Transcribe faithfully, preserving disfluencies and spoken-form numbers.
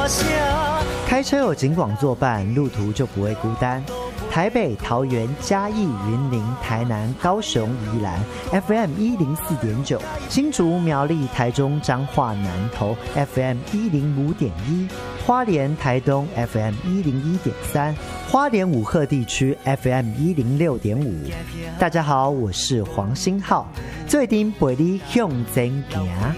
声。 开车有警广作伴，路途就不会孤单。台北、桃园、嘉义、云林、台南、高雄、宜兰 F M 一零四点九，新竹、苗栗、台中、彰化、南投 F M 一零五点一，花莲、台东 F M 一零一点三，花莲武鹤地区 F M 一零六点五。大家好，我是黄星浩，最顶陪你向前行。